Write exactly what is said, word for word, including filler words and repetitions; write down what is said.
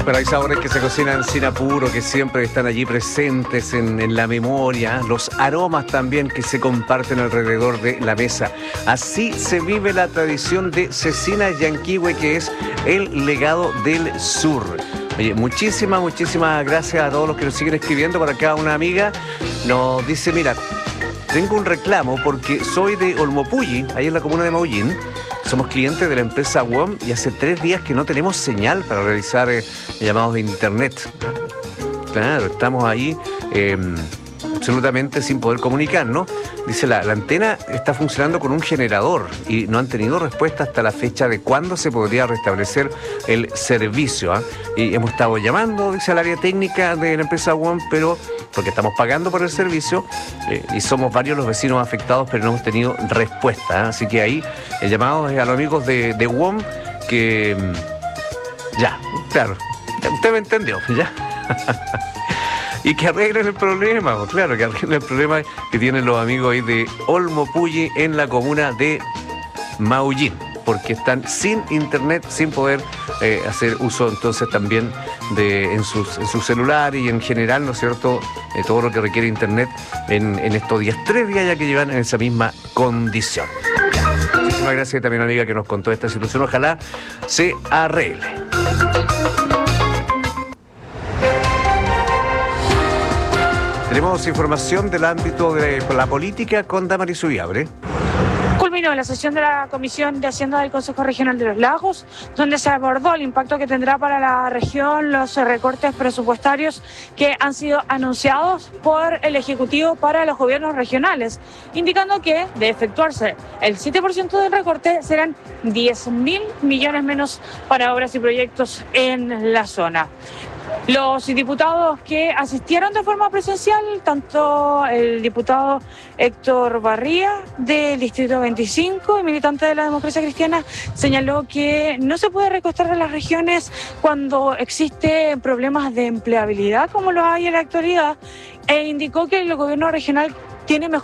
Bueno, hay sabores que se cocinan sin apuro, que siempre están allí presentes en, en la memoria, los aromas también que se comparten alrededor de la mesa. Así se vive la tradición de Cecina Llanquihue, que es el legado del sur. Oye, muchísimas, muchísimas gracias a todos los que nos siguen escribiendo. Por acá una amiga nos dice, mira, tengo un reclamo porque soy de Olmopulli, ahí en la comuna de Maullín. Somos clientes de la empresa W O M y hace tres días que no tenemos señal para realizar eh, llamados de internet. Claro, estamos ahí eh, absolutamente sin poder comunicarnos. Dice, la, la antena está funcionando con un generador y no han tenido respuesta hasta la fecha de cuándo se podría restablecer el servicio. ¿eh? Y hemos estado llamando, dice, al área técnica de la empresa W O M, pero porque estamos pagando por el servicio eh, y somos varios los vecinos afectados, pero no hemos tenido respuesta. ¿eh? Así que ahí el llamado es a los amigos de, de W O M que... Ya, claro, usted me entendió, ya. Y que arreglen el problema, pues claro, que arreglen el problema que tienen los amigos ahí de Olmopulli en la comuna de Maullín, porque están sin internet, sin poder eh, hacer uso entonces también de en sus, en sus celulares y en general, ¿no es cierto?, eh, todo lo que requiere internet en, en estos días, tres días ya que llevan en esa misma condición. Muchísimas gracias también a la amiga que nos contó esta situación, ojalá se arregle. Tenemos información del ámbito de la política con Damaris Ubiabre. Culminó la sesión de la Comisión de Hacienda del Consejo Regional de los Lagos, donde se abordó el impacto que tendrá para la región los recortes presupuestarios que han sido anunciados por el Ejecutivo para los gobiernos regionales, indicando que, de efectuarse el siete por ciento del recorte, serán diez mil millones menos para obras y proyectos en la zona. Los diputados que asistieron de forma presencial, tanto el diputado Héctor Barría del Distrito veinticinco y militante de la Democracia Cristiana, señaló que no se puede recostar a las regiones cuando existen problemas de empleabilidad como los hay en la actualidad, e indicó que el gobierno regional tiene mejor